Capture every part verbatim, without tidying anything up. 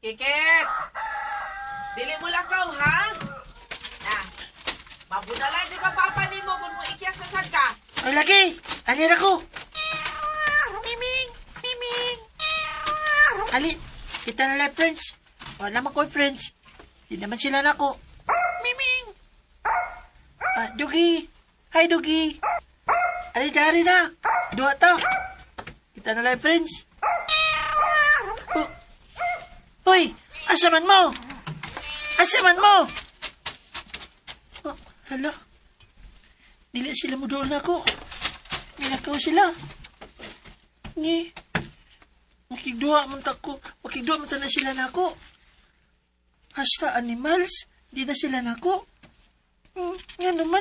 Kikit! Dili mo lakaw, ha? Ah, mabudala di ka papa ni mo kung mo ikyas sa sad ka. Ay, lagi! Anin ako! Miming! Miming! Ali, kita na lang, friends. Wala naman ko, friends. Di naman sila na ako. Miming! Ah, Dugi! Hi, Dugi! Ali, dari na! Dua ta! Kita na lang, friends. Oh. Hoy! Asaman mo! Asaman mo! Oh, hala. Dili sila mo doon ako. Minakaw sila. Ngi. Makigduwa man tako. Makigduwa man na sila nako. Hasta animals. Di na sila nako. Hmm, nga naman.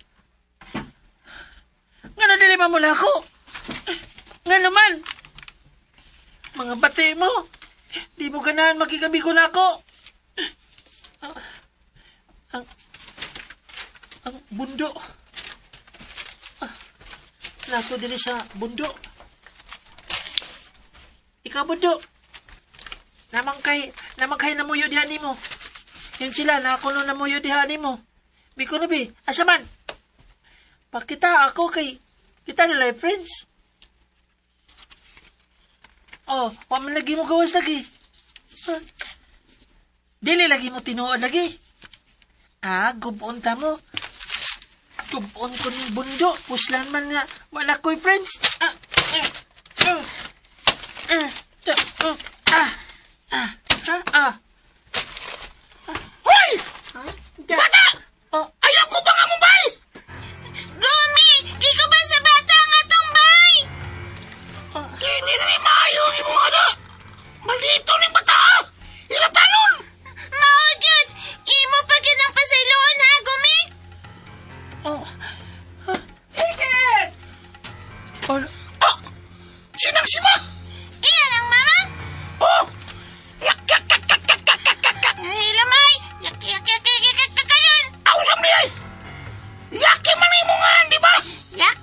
Nga na dili mamula ako. Nga naman. Mga bate mo. Di mo ganahan makikabigo na ako. Ang, ang, ang bundo. Ah, nako dili sa bundo. Ikaw bundo. Namang kay, namang kay namuyo dihan mo. Yun sila, nakulo namuyo dihan mo. Biko na bi, asaman. Pakita ako kay, kita na life friends. Oh, wa man lagi mo gawas lagi. Huh? Dili lagi mo tinuod lagi. Ah, gubon ta mo. Gubon ko ng bundo. Puslan man nga. Wala ko'y friends. Ah, ah, ah, ah, ah, ah, ah, ah, ah. Hoy! Huh? Bata! Oh, Ayaw ko ba nga mo, bay? Gumi! Ikaw ba sa bata nga tong bay? ah, Kini na ni maayo ang imong anak. Malito ni bata. Ilatanon! Maudyot! Imo pa gyud ang pasayloon ha, Gumi? oh, ah, Kikit! oh, Ah! Sinang sima?